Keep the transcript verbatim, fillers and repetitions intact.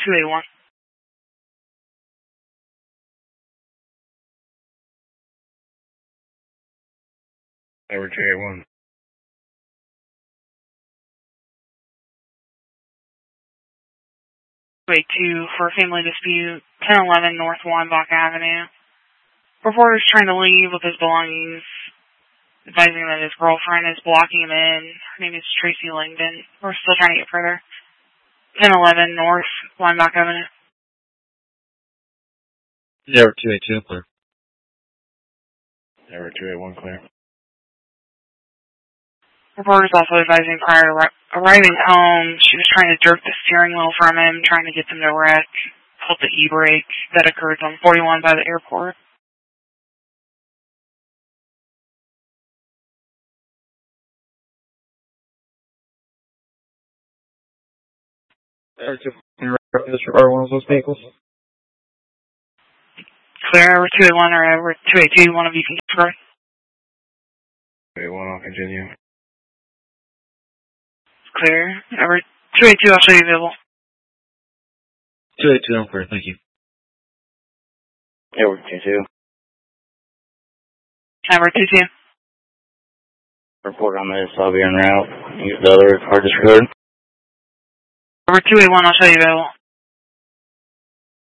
two eight one. Over two eight one. two eight two for a family dispute, ten eleven North Weinbach Avenue. Reporter is trying to leave with his belongings, advising that his girlfriend is blocking him in. Her name is Tracy Langdon. We're still trying to get further. ten eleven North Weinbach Avenue. Yeah, over two eight two, clear. Over two eight one, clear. Reporter is also advising prior to arri- arriving home, she was trying to jerk the steering wheel from him, trying to get them to wreck. Pulled the e-brake. That occurred on forty-one by the airport. Over two, can you disregard one of those vehicles? Clear over two eight one or over two eight two, one of you can disregard. two eight one, I'll continue. Clear. Over two eight two, I'll show you available. two eight two, I'm clear, thank you. Over two two. Over two two. Report on this, I'll be en route. Use the other car disregard. Over two eight one, I'll show you available.